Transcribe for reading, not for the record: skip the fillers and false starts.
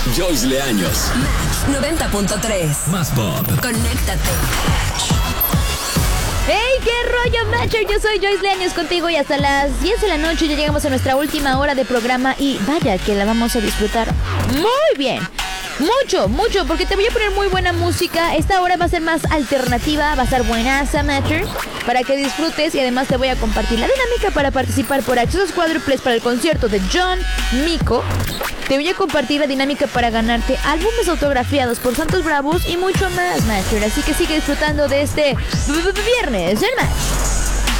Joyce Leaños. Match 90.3. Más pop. Conéctate. ¡Hey! ¡Qué rollo, Matcher! Yo soy Joyce Leaños contigo y hasta las 10 de la noche ya llegamos a nuestra última hora de programa y vaya que la vamos a disfrutar muy bien. Mucho, porque te voy a poner muy buena música. Esta hora va a ser más alternativa, va a estar buenaza, Matcher, para que disfrutes y además te voy a compartir la dinámica para participar por accesos cuádruples para el concierto de John Mico. Te voy a compartir la dinámica para ganarte álbumes autografiados por Santos Bravos y mucho más, Matcher. Así que sigue disfrutando de este viernes en Match.